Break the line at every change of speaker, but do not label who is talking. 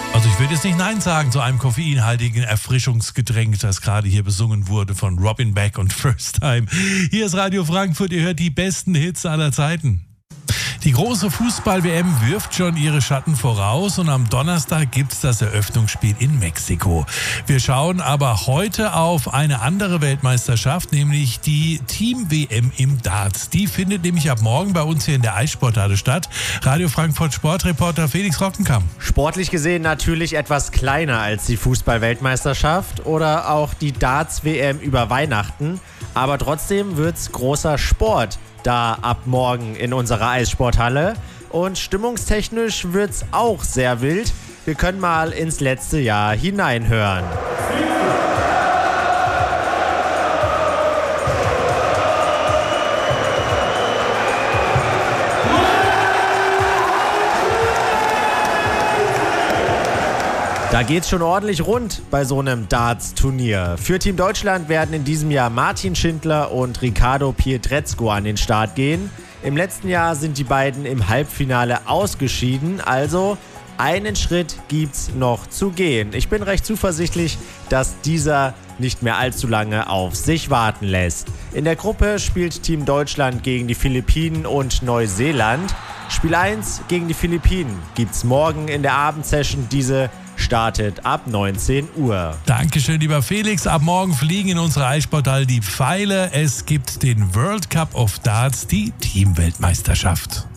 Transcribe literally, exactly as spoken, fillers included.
Also ich würde jetzt nicht Nein sagen zu einem koffeinhaltigen Erfrischungsgetränk, das gerade hier besungen wurde von Robin Beck und First Time. Hier ist Radio Frankfurt, ihr hört die besten Hits aller Zeiten. Die große Fußball-W M wirft schon ihre Schatten voraus und am Donnerstag gibt es das Eröffnungsspiel in Mexiko. Wir schauen aber heute auf eine andere Weltmeisterschaft, nämlich die Team-W M im Darts. Die findet nämlich ab morgen bei uns hier in der Eissporthalle statt. Radio Frankfurt Sportreporter Felix Rockenkamp.
Sportlich gesehen natürlich etwas kleiner als die Fußball-Weltmeisterschaft oder auch die Darts-W M über Weihnachten. Aber trotzdem wird's großer Sport da ab morgen in unserer Eissporthalle. Und stimmungstechnisch wird's auch sehr wild. Wir können mal ins letzte Jahr hineinhören. Da geht's schon ordentlich rund bei so einem Darts-Turnier. Für Team Deutschland werden in diesem Jahr Martin Schindler und Riccardo Pietrezco an den Start gehen. Im letzten Jahr sind die beiden im Halbfinale ausgeschieden, also einen Schritt gibt's noch zu gehen. Ich bin recht zuversichtlich, dass dieser nicht mehr allzu lange auf sich warten lässt. In der Gruppe spielt Team Deutschland gegen die Philippinen und Neuseeland. Spiel eins gegen die Philippinen gibt's morgen in der Abendsession. Diese startet ab neunzehn Uhr.
Dankeschön, lieber Felix. Ab morgen fliegen in unserer Eissporthalle die Pfeile. Es gibt den World Cup of Darts, die Teamweltmeisterschaft.